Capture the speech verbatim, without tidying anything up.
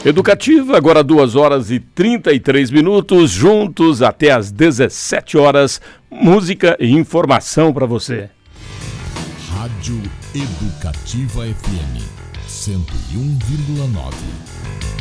Educativa, agora duas horas e trinta e três minutos, juntos até às dezessete horas, música e informação para você. Rádio Educativa F M cento e um vírgula nove.